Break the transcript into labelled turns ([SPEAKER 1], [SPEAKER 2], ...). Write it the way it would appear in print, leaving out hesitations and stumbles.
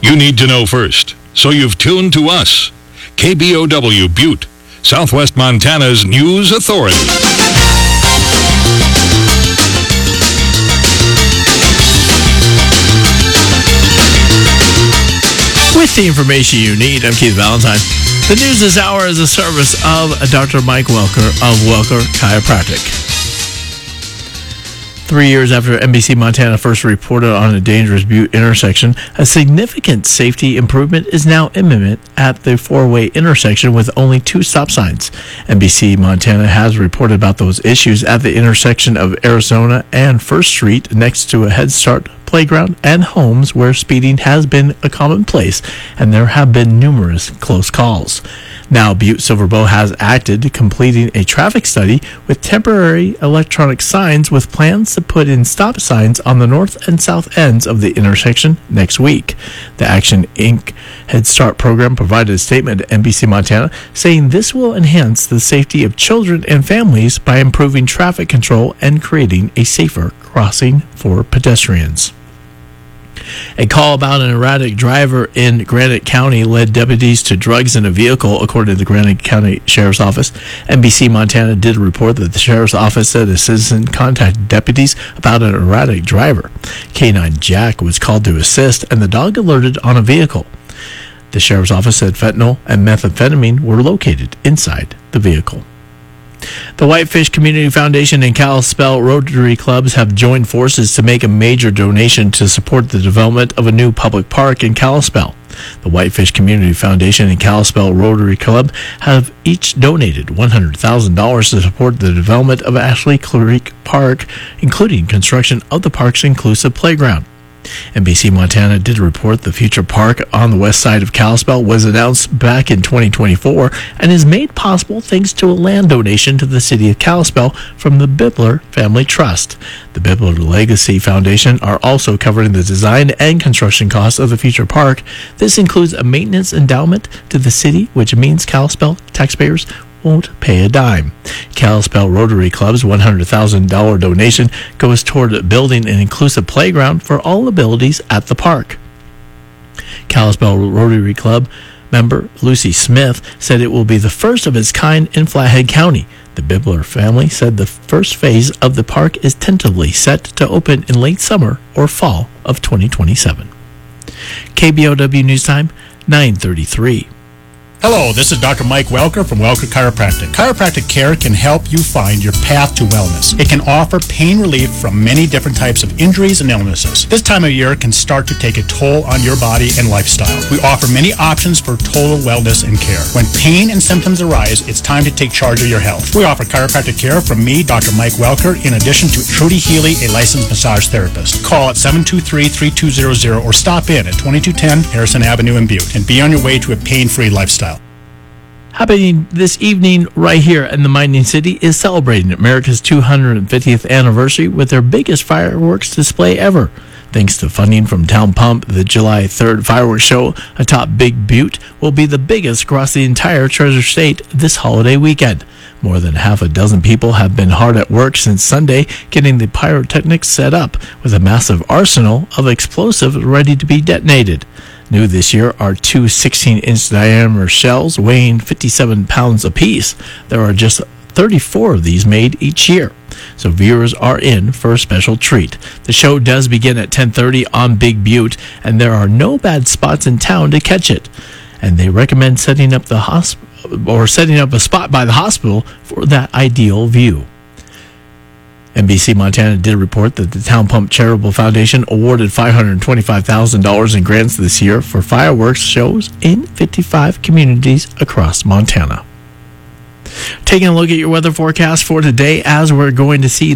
[SPEAKER 1] You need to know first, so you've tuned to us. KBOW Butte, Southwest Montana's news authority.
[SPEAKER 2] With the information you need, I'm Keith Valentine. The news this hour is a service of Dr. Mike Welker of Welker Chiropractic. 3 years after NBC Montana first reported on a dangerous Butte intersection, a significant safety improvement is now imminent at the four-way intersection with only 2 stop signs. NBC Montana has reported about those issues at the intersection of Arizona and First Street next to a Head Start playground and homes where speeding has been a commonplace, and there have been numerous close calls. Now, Butte Silver Bow has acted, completing a traffic study with temporary electronic signs with plans to put in stop signs on the north and south ends of the intersection next week. The Action Inc. Head Start program provided a statement to NBC Montana saying this will enhance the safety of children and families by improving traffic control and creating a safer crossing for pedestrians. A call about an erratic driver in Granite County led deputies to drugs in a vehicle, according to the Granite County Sheriff's Office. NBC Montana did report that the Sheriff's Office said a citizen contacted deputies about an erratic driver. K9 Jack was called to assist, and the dog alerted on a vehicle. The Sheriff's Office said fentanyl and methamphetamine were located inside the vehicle. The Whitefish Community Foundation and Kalispell Rotary Clubs have joined forces to make a major donation to support the development of a new public park in Kalispell. The Whitefish Community Foundation and Kalispell Rotary Club have each donated $100,000 to support the development of Ashley Creek Park, including construction of the park's inclusive playground. NBC Montana did report the future park on the west side of Kalispell was announced back in 2024 and is made possible thanks to a land donation to the city of Kalispell from the Bibler Family Trust. The Bibler Legacy Foundation are also covering the design and construction costs of the future park. This includes a maintenance endowment to the city, which means Kalispell taxpayers won't pay a dime. Kalispell Rotary Club's $100,000 donation goes toward building an inclusive playground for all abilities at the park. Kalispell Rotary Club member Lucy Smith said it will be the first of its kind in Flathead County. The Bibler family said the first phase of the park is tentatively set to open in late summer or fall of 2027. KBOW News Time, 9:33.
[SPEAKER 3] Hello, this is Dr. Mike Welker from Welker Chiropractic. Chiropractic care can help you find your path to wellness. It can offer pain relief from many different types of injuries and illnesses. This time of year can start to take a toll on your body and lifestyle. We offer many options for total wellness and care. When pain and symptoms arise, it's time to take charge of your health. We offer chiropractic care from me, Dr. Mike Welker, in addition to Trudy Healy, a licensed massage therapist. Call at 723-3200 or stop in at 2210 Harrison Avenue in Butte and be on your way to a pain-free lifestyle.
[SPEAKER 2] Happening this evening right here in the Mining City is celebrating America's 250th anniversary with their biggest fireworks display ever. Thanks to funding from Town Pump, the July 3rd fireworks show atop Big Butte will be the biggest across the entire Treasure State this holiday weekend. More than half a dozen people have been hard at work since Sunday getting the pyrotechnics set up with a massive arsenal of explosives ready to be detonated. New this year are 2 16-inch diameter shells weighing 57 pounds apiece. There are just 34 of these made each year, so viewers are in for a special treat. The show does begin at 10:30 on Big Butte, and there are no bad spots in town to catch it. And they recommend setting up a spot by the hospital for that ideal view. NBC Montana did report that the Town Pump Charitable Foundation awarded $525,000 in grants this year for fireworks shows in 55 communities across Montana. Taking a look at your weather forecast for today, as we're going to see